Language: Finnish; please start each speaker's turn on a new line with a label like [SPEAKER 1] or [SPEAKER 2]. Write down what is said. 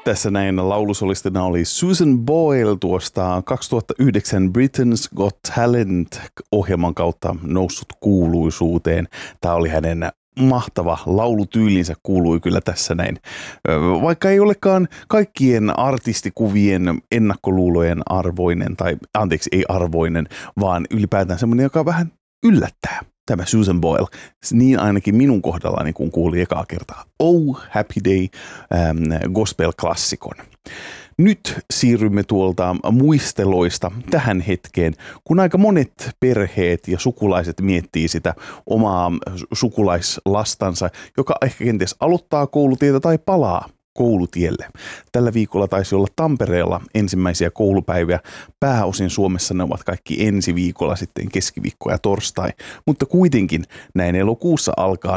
[SPEAKER 1] Tässä näin laulusolistina oli Susan Boyle tuosta 2009 Britain's Got Talent-ohjelman kautta noussut kuuluisuuteen. Tämä oli hänen mahtava laulutyylinsä, kuului kyllä tässä näin. Vaikka ei olekaan kaikkien artistikuvien ennakkoluulojen arvoinen, tai anteeksi, ei arvoinen, vaan ylipäätään semmoinen, joka vähän yllättää. Tämä Susan Boyle, niin ainakin minun kohdallani, kun kuuli ekaa kertaa Oh Happy Day gospel-klassikon. Nyt siirrymme tuolta muisteloista tähän hetkeen, kun aika monet perheet ja sukulaiset miettii sitä omaa sukulaislastansa, joka ehkä kenties aloittaa koulutietä tai palaa koulutielle. Tällä viikolla taisi olla Tampereella ensimmäisiä koulupäiviä. Pääosin Suomessa ne ovat kaikki ensi viikolla, sitten keskiviikko ja torstai. Mutta kuitenkin näin elokuussa alkaa